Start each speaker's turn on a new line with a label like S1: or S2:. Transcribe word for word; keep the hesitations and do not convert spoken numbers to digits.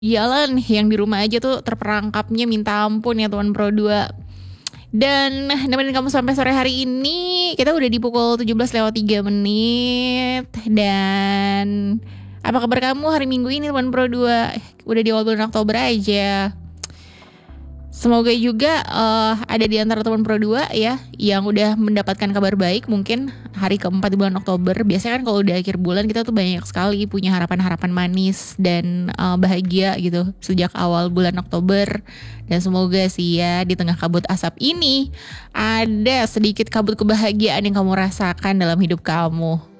S1: Iyalah nih yang di rumah aja tuh terperangkapnya minta ampun ya teman Pro dua. Dan nemenin kamu sampai sore hari ini, kita udah di pukul tujuh belas lewat tiga menit. Dan apa kabar kamu hari Minggu ini teman Pro dua? Udah di awal bulan Oktober aja. Semoga juga uh, ada di antara teman Pro dua ya yang udah mendapatkan kabar baik mungkin hari keempat di bulan Oktober. Biasanya kan kalau udah akhir bulan kita tuh banyak sekali punya harapan-harapan manis dan uh, bahagia gitu sejak awal bulan Oktober. Dan semoga sih ya di tengah kabut asap ini ada sedikit kabut kebahagiaan yang kamu rasakan dalam hidup kamu.